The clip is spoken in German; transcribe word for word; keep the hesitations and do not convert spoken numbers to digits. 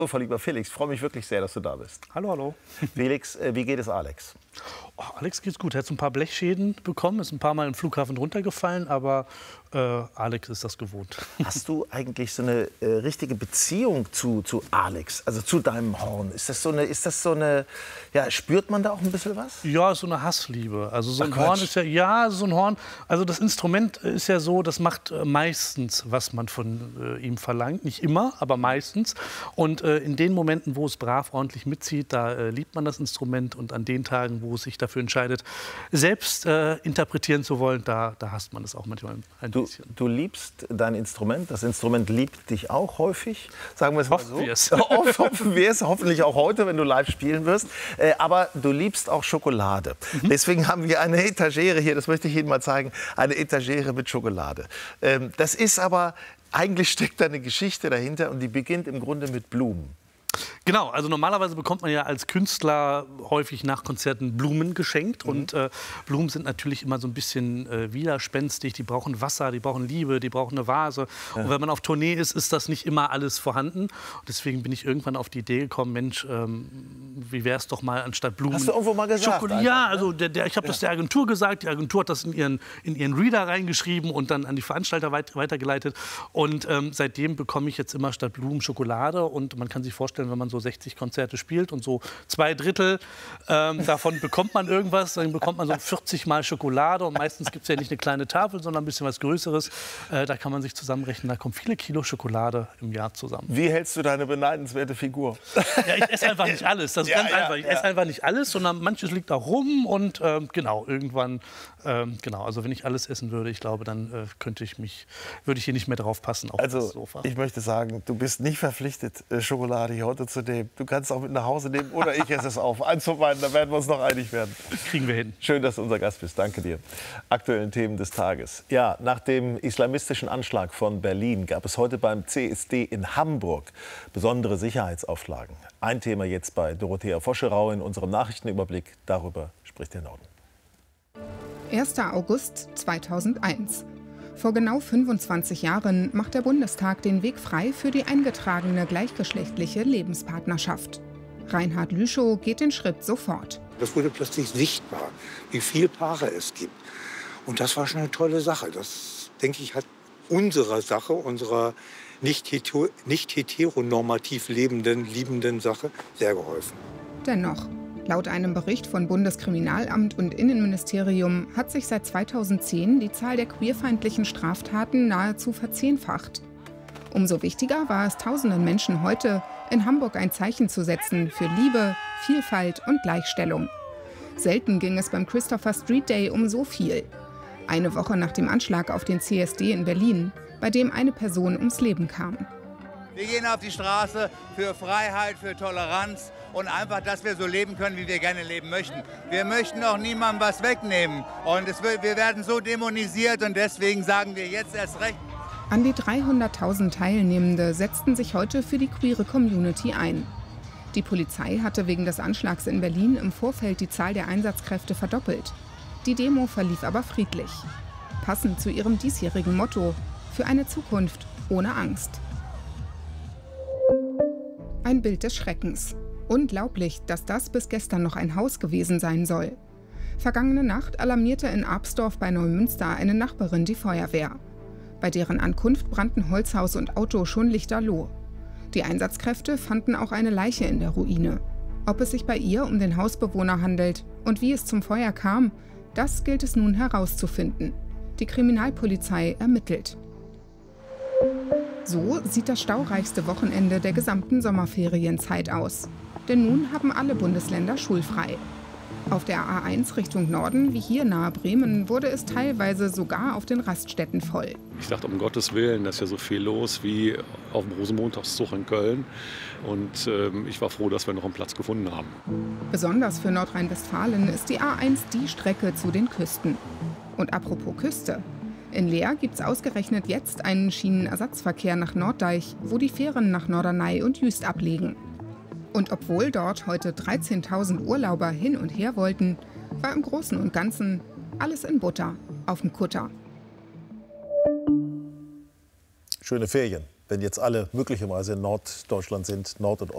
Hallo, lieber Felix, ich freue mich wirklich sehr, dass du da bist. Hallo, hallo. Felix, äh, wie geht es Alex? Oh, Alex geht's gut. Er hat so ein paar Blechschäden bekommen, ist ein paar Mal im Flughafen runtergefallen, aber äh, Alex ist das gewohnt. Hast du eigentlich so eine äh, richtige Beziehung zu, zu Alex, also zu deinem Horn? Ist das so eine, ist das so eine, ja, spürt man da auch ein bisschen was? Ja, so eine Hassliebe. Also so ein Ach, Horn Quatsch. ist ja, ja, so ein Horn. Also das Instrument ist ja so, das macht äh, meistens, was man von äh, ihm verlangt. Nicht immer, aber meistens. Und äh, in den Momenten, wo es brav ordentlich mitzieht, da äh, liebt man das Instrument. Und an den Tagen, wo es sich dafür entscheidet, selbst äh, interpretieren zu wollen, da, da hasst man es auch manchmal ein Du, bisschen. du liebst dein Instrument, das Instrument liebt dich auch häufig, sagen wir es mal Hoffen so. wir es. Hoff- Hoffen wir es, hoffentlich auch heute, wenn du live spielen wirst. Äh, aber du liebst auch Schokolade. Mhm. Deswegen haben wir eine Etagere hier, das möchte ich Ihnen mal zeigen, eine Etagere mit Schokolade. Ähm, das ist aber, eigentlich steckt da eine Geschichte dahinter und die beginnt im Grunde mit Blumen. Genau, also normalerweise bekommt man ja als Künstler häufig nach Konzerten Blumen geschenkt. Mhm. Und äh, Blumen sind natürlich immer so ein bisschen äh, widerspenstig. Die brauchen Wasser, die brauchen Liebe, die brauchen eine Vase. Ja. Und wenn man auf Tournee ist, ist das nicht immer alles vorhanden. Und deswegen bin ich irgendwann auf die Idee gekommen, Mensch, ähm, wie wäre es doch mal anstatt Blumen... Hast du irgendwo mal gesagt? Schokol einfach, ja, ne? also der, der, ich habe Ja. das der Agentur gesagt. Die Agentur hat das in ihren, in ihren Reader reingeschrieben und dann an die Veranstalter weit, weitergeleitet. Und ähm, seitdem bekomme ich jetzt immer statt Blumen Schokolade. Und man kann sich vorstellen, wenn man so sechzig Konzerte spielt und so zwei Drittel ähm, davon bekommt man irgendwas, dann bekommt man so vierzig Mal Schokolade und meistens gibt es ja nicht eine kleine Tafel, sondern ein bisschen was Größeres. Äh, da kann man sich zusammenrechnen, da kommen viele Kilo Schokolade im Jahr zusammen. Wie hältst du deine beneidenswerte Figur? Ja, ich esse einfach nicht alles, das ist Ja, ganz ja, einfach. Ich ja. esse einfach nicht alles, sondern manches liegt auch rum und ähm, genau, irgendwann, ähm, genau, also wenn ich alles essen würde, ich glaube, dann äh, könnte ich mich, würde ich hier nicht mehr drauf passen auf das Also, Sofa. ich möchte sagen, du bist nicht verpflichtet, äh, Schokolade hier heute zu nehmen. Du kannst auch mit nach Hause nehmen oder ich esse es auf. Eins von beiden, da werden wir uns noch einig werden. Kriegen wir hin. Schön, dass du unser Gast bist. Danke dir. Aktuellen Themen des Tages. Ja, nach dem islamistischen Anschlag von Berlin gab es heute beim C S D in Hamburg besondere Sicherheitsauflagen. Ein Thema jetzt bei Dorothea Foscherau in unserem Nachrichtenüberblick. Darüber spricht der Norden. erster August zweitausendeins. Vor genau fünfundzwanzig Jahren macht der Bundestag den Weg frei für die eingetragene gleichgeschlechtliche Lebenspartnerschaft. Reinhard Lüschow geht den Schritt sofort. Das wurde plötzlich sichtbar, wie viele Paare es gibt. Und das war schon eine tolle Sache. Das, denke ich, hat unserer Sache, unserer nicht, hetero, nicht heteronormativ lebenden, liebenden Sache sehr geholfen. Dennoch, laut einem Bericht von Bundeskriminalamt und Innenministerium hat sich seit zweitausendzehn die Zahl der queerfeindlichen Straftaten nahezu verzehnfacht. Umso wichtiger war es tausenden Menschen heute, in Hamburg ein Zeichen zu setzen für Liebe, Vielfalt und Gleichstellung. Selten ging es beim Christopher Street Day um so viel. Eine Woche nach dem Anschlag auf den C S D in Berlin, bei dem eine Person ums Leben kam. Wir gehen auf die Straße für Freiheit, für Toleranz und einfach, dass wir so leben können, wie wir gerne leben möchten. Wir möchten auch niemandem was wegnehmen. Und es wird, wir werden so dämonisiert und deswegen sagen wir jetzt erst recht. An die dreihunderttausend Teilnehmende setzten sich heute für die queere Community ein. Die Polizei hatte wegen des Anschlags in Berlin im Vorfeld die Zahl der Einsatzkräfte verdoppelt. Die Demo verlief aber friedlich. Passend zu ihrem diesjährigen Motto: für eine Zukunft ohne Angst. Ein Bild des Schreckens. Unglaublich, dass das bis gestern noch ein Haus gewesen sein soll. Vergangene Nacht alarmierte in Arpsdorf bei Neumünster eine Nachbarin die Feuerwehr. Bei deren Ankunft brannten Holzhaus und Auto schon lichterloh. Die Einsatzkräfte fanden auch eine Leiche in der Ruine. Ob es sich bei ihr um den Hausbewohner handelt und wie es zum Feuer kam, das gilt es nun herauszufinden. Die Kriminalpolizei ermittelt. So sieht das staureichste Wochenende der gesamten Sommerferienzeit aus. Denn nun haben alle Bundesländer schulfrei. Auf der A eins Richtung Norden, wie hier nahe Bremen, wurde es teilweise sogar auf den Raststätten voll. Ich dachte, um Gottes Willen, da ist ja so viel los wie auf dem Rosenmontagszug in Köln. Und ähm, ich war froh, dass wir noch einen Platz gefunden haben. Besonders für Nordrhein-Westfalen ist die A eins die Strecke zu den Küsten. Und apropos Küste. In Leer gibt es ausgerechnet jetzt einen Schienenersatzverkehr nach Norddeich, wo die Fähren nach Norderney und Jüst ablegen. Und obwohl dort heute dreizehntausend Urlauber hin und her wollten, war im Großen und Ganzen alles in Butter auf dem Kutter. Schöne Ferien, wenn jetzt alle möglicherweise in Norddeutschland sind, Nord- und Ost.